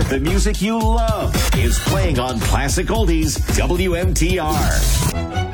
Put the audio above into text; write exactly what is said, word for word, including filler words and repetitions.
The music you love is playing on Classic Oldies W M T R.